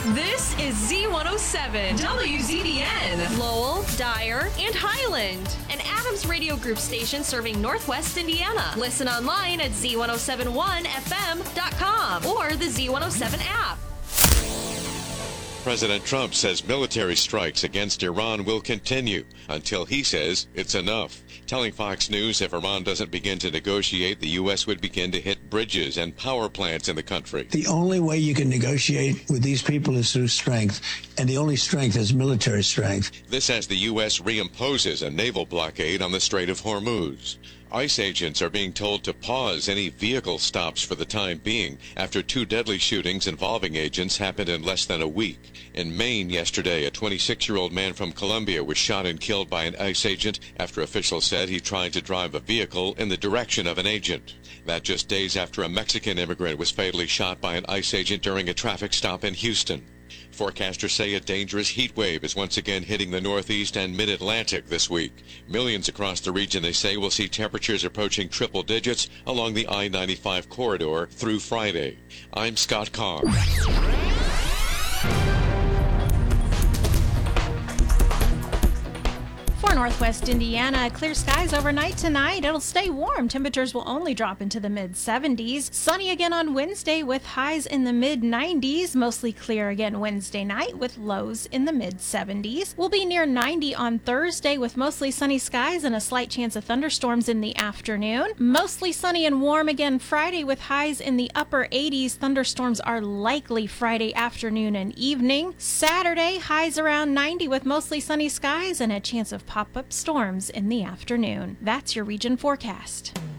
This is Z107, WZDN, Lowell, Dyer, and Highland, an Adams Radio Group station serving Northwest Indiana. Listen online at Z1071FM.com or the Z107 app. President Trump says military strikes against Iran will continue until he says it's enough. Telling Fox News if Iran doesn't begin to negotiate, the U.S. would begin to hit bridges and power plants in the country. The only way you can negotiate with these people is through strength, and the only strength is military strength. This as the U.S. reimposes a naval blockade on the Strait of Hormuz. ICE agents are being told to pause any vehicle stops for the time being after 2 deadly shootings involving agents happened in less than a week. In Maine yesterday, a 26-year-old man from Colombia was shot and killed by an ICE agent after officials said he tried to drive a vehicle in the direction of an agent. That just days after a Mexican immigrant was fatally shot by an ICE agent during a traffic stop in Houston. Forecasters say a dangerous heat wave is once again hitting the Northeast and Mid-Atlantic this week. Millions across the region, they say, will see temperatures approaching triple digits along the I-95 corridor through Friday. I'm Scott Carr. For Northwest Indiana, clear skies overnight tonight. It'll stay warm. Temperatures will only drop into the mid-70s. Sunny again on Wednesday with highs in the mid-90s. Mostly clear again Wednesday night with lows in the mid-70s. We'll be near 90 on Thursday with mostly sunny skies and a slight chance of thunderstorms in the afternoon. Mostly sunny and warm again Friday with highs in the upper 80s. Thunderstorms are likely Friday afternoon and evening. Saturday, highs around 90 with mostly sunny skies and a chance of pop-up storms in the afternoon. That's your region forecast.